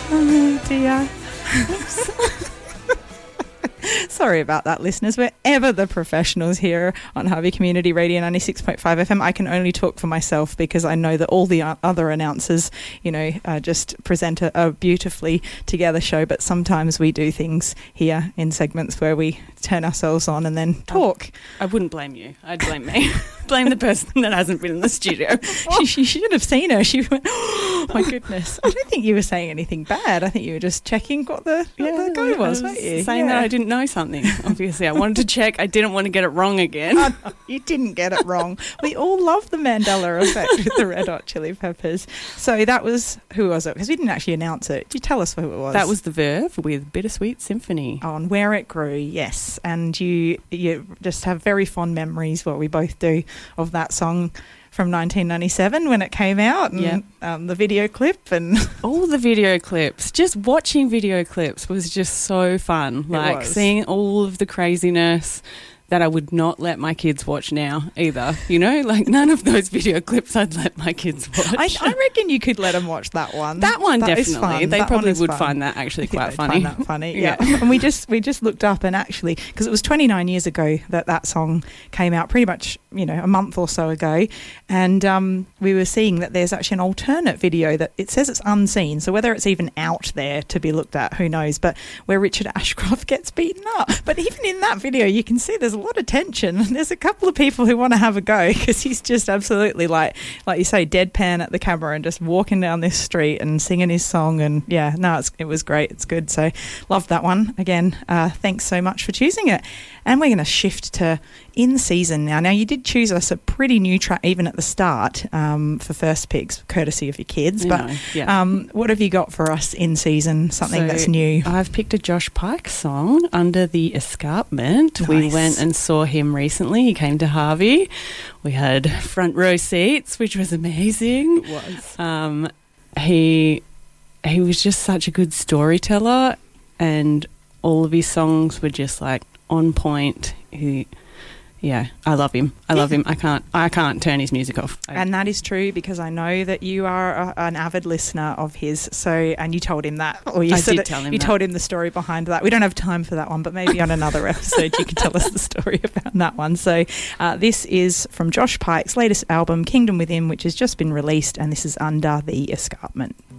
Oh dear. Sorry about that, listeners. We're ever the professionals here on Harvey Community Radio 96.5 FM. I can only talk for myself because I know that all the other announcers, just present a beautifully together show, but sometimes we do things here in segments where we turn ourselves on and then talk. I wouldn't blame you. I'd blame me. Blame the person that hasn't been in the studio. She should have seen her. She went, oh, my goodness. I don't think you were saying anything bad. I think you were just checking what the go was, weren't you? Saying that I didn't know something, obviously. I wanted to check. I didn't want to get it wrong again. Oh, no, you didn't get it wrong. We all love the Mandela Effect with the Red Hot Chili Peppers. So that was, who was it? Because we didn't actually announce it. Did you tell us who it was? That was The Verve with Bittersweet Symphony. On Where It Grew, yes. And you just have very fond memories, what we both do, of that song from 1997 when it came out, and the video clip and all the video clips. Just watching video clips was just so fun. Like seeing all of the craziness that I would not let my kids watch now either. Like none of those video clips I'd let my kids watch. I reckon you could let them watch that one. That one that definitely. They probably would find that actually quite funny. Find that funny, yeah. And we just looked up, and actually, because it was 29 years ago that song came out, pretty much a month or so ago, and we were seeing that there's actually an alternate video that it says it's unseen, so whether it's even out there to be looked at, who knows, but where Richard Ashcroft gets beaten up. But even in that video you can see there's a lot of tension. There's a couple of people who want to have a go because he's just absolutely like you say, deadpan at the camera and just walking down this street and singing his song, and it was great. It's good. So loved that one. Again, thanks so much for choosing it. And we're going to shift to In Season now. Now, you did choose us a pretty new track even at the start for first picks, courtesy of your kids. But what have you got for us in season, something that's new? I've picked a Josh Pike song, Under the Escarpment. Nice. We went and saw him recently. He came to Harvey. We had front row seats, which was amazing. It was. He was just such a good storyteller, and all of his songs were just like on point. I love him. I love him. I can't turn his music off. And that is true because I know that you are an avid listener of his. So, and you told him that, or you told him the story behind that. We don't have time for that one, but maybe on another episode you can tell us the story about that one. So, this is from Josh Pike's latest album, Kingdom Within, which has just been released, and this is Under the Escarpment.